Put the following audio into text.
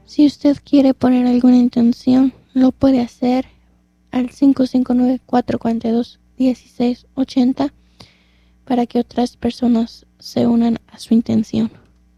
Si usted quiere poner alguna intención, lo puede hacer al 559-442-1680 para que otras personas se unan a su intención.